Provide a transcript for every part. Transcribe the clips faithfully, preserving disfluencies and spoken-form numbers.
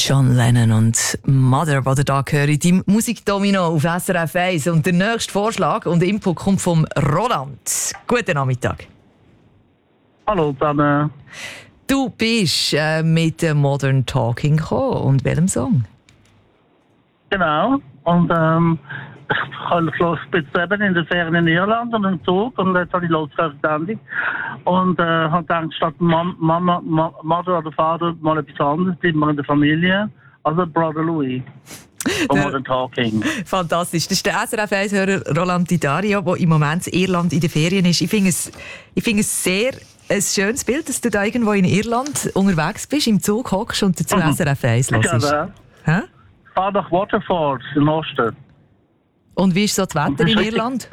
John Lennon und Mother, die ihr da hört, im Musikdomino auf S R F eins. Und der nächste Vorschlag und Input kommt vom Roland. Guten Nachmittag. Hallo zusammen. Du bist äh, mit Modern Talking gekommen. Und welchem Song? Genau. Und ähm, ich habe los eben in der Ferien in Irland und im Zug und jetzt habe ich losgehört Sendung und äh, habe gedacht, statt Mama, Mama, Mother oder Vater mal etwas anderes, bleiben wir in der Familie. Also Brother Louis von Modern Talking. Fantastisch. Das ist der S R F eins-Hörer Roland Didario, der im Moment in Irland in den Ferien ist. Ich finde es, ich finde es sehr ein schönes Bild, dass du da irgendwo in Irland unterwegs bist, im Zug hockst und dazu mhm. S R F eins hörst. Ja, Hä? Ich fahre nach Waterford im Osten. Und wie ist so das Wetter in Irland?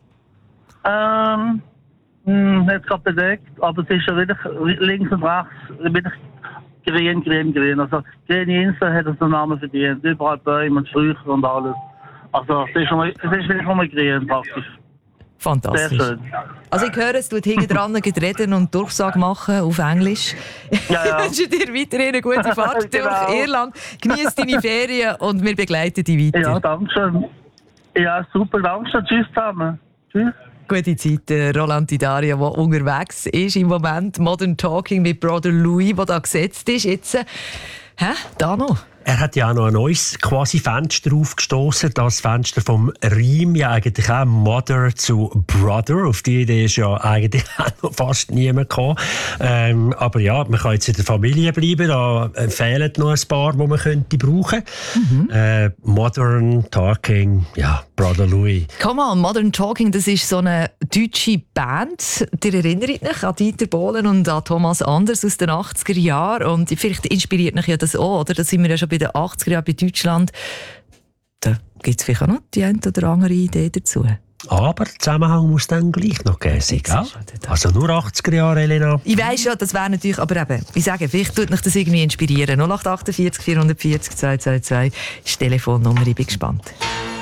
Ähm, mh, nicht gerade bedeckt, aber es ist ja wirklich links und rechts wirklich grün, grün, grün. Also grüne Insel hat es den Namen verdient. Überall Bäume und Früchte und alles. Also es ist, schon mal, es ist wirklich schon mal grün praktisch. Fantastisch. Sehr schön. Also ich höre, es tut hinten dran reden und Durchsage machen auf Englisch. Ja, ja. Ich wünsche dir weiterhin eine gute Fahrt Genau. durch Irland. Genieß deine Ferien und wir begleiten dich weiter. Ja, danke schön. Ja, super, danke schön. Tschüss zusammen. Tschüss. Gute Zeit, Roland Didario, der unterwegs ist im Moment. Modern Talking mit Brother Louis, der da gesetzt ist. Jetzt, äh, hä? Da noch? Er hat ja auch noch ein neues quasi Fenster aufgestoßen, das Fenster vom Reim, ja eigentlich auch Mother zu Brother. Auf die Idee ist ja eigentlich auch noch fast niemand gekommen. Ähm, aber ja, man kann jetzt in der Familie bleiben, da fehlen noch ein paar, die man könnte brauchen. Mhm. Äh, Modern Talking, ja, Brother Louis. Come on, Modern Talking, das ist so eine deutsche Band. Ihr erinnert euch an Dieter Bohlen und an Thomas Anders aus den achtziger Jahren. Und vielleicht inspiriert euch ja das auch, oder? Da sind wir ja schon bei den achtziger Jahren bei Deutschland. Da gibt es vielleicht auch noch die eine oder andere Idee dazu. Aber der Zusammenhang muss dann gleich noch geben sein, gell? Also nur achtziger Jahre, Elena. Ich weiss schon, das wäre natürlich, aber eben, ich sage, vielleicht tut mich das irgendwie inspirieren. null acht acht vier vier vierzig, zwei zwei zwei ist die Telefonnummer, ich bin gespannt.